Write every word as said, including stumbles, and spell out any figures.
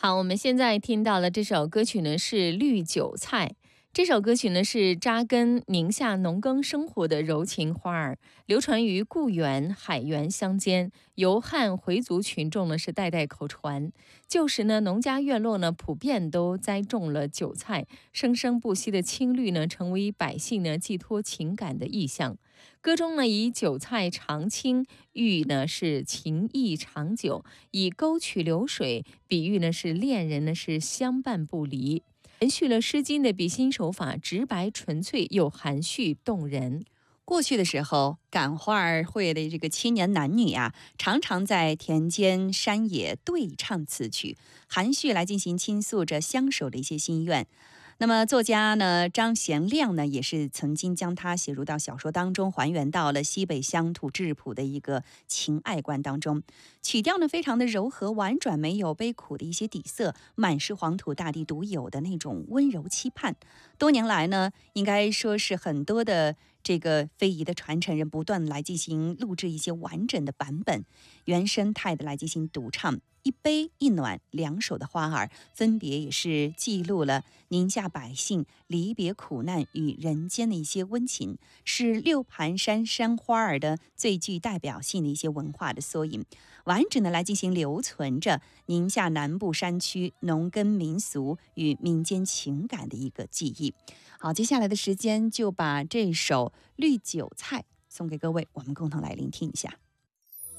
好，我们现在听到了这首歌曲呢是《绿韭菜》。这首歌曲呢是扎根宁夏农耕生活的柔情花儿，流传于固原、海原乡间，由汉回族群众呢是代代口传。旧时呢，农家院落呢普遍都栽种了韭菜，生生不息的青绿呢成为百姓呢寄托情感的意象。歌中呢以韭菜常青喻呢是情谊长久，以沟渠流水比喻呢是恋人呢是相伴不离。延续了《诗经》的笔心手法，直白纯粹又含蓄动人。 过去的时候，赶花儿会的这个青年男女啊，常常在田间山野对唱此曲，含蓄来进行倾诉着相守的一些心愿。那么作家呢张贤亮呢，也是曾经将它写入到小说当中，还原到了西北乡土质朴的一个情爱观当中。曲调呢非常的柔和婉转，没有悲苦的一些底色，满是黄土大地独有的那种温柔期盼。多年来呢，应该说是很多的这个非遗的传承人不断来进行录制一些完整的版本，原生态的来进行独唱。一悲一暖两首的花儿，分别也是记录了宁夏百姓离别苦难与人间的一些温情，是六盘山山花儿的最具代表性的一些文化的缩影，完整的来进行留存着宁夏南部山区农耕民俗与民间情感的一个记忆。好，接下来的时间就把这首《绿韭菜》送给各位，我们共同来聆听一下。